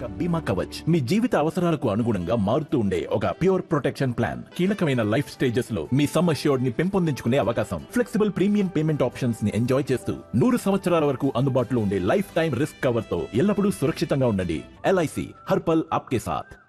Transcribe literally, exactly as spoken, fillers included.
ఒక బీమా కవచ్ మీ జీవిత అవసరాలకు అనుగుణంగా మారుతూ ఉండే ఒక ప్యూర్ ప్రొటెక్షన్ ప్లాన్. కీలకమైన లైఫ్ స్టేజెస్ లో మీ సమ్ అష్యూర్డ్ ని పెంపొందించుకునే అవకాశం, ఫ్లెక్సిబుల్ ప్రీమియం పేమెంట్ ఆప్షన్స్ ని ఎంజాయ్ చేస్తూ నూరు సంవత్సరాల వరకు అందుబాటులో ఉండే లైఫ్ టైం రిస్క్ కవర్ తో ఎల్లప్పుడూ సురక్షితంగా ఉండండి. ఎల్ఐసి హర్పల్ ఆప్కే సాథ్.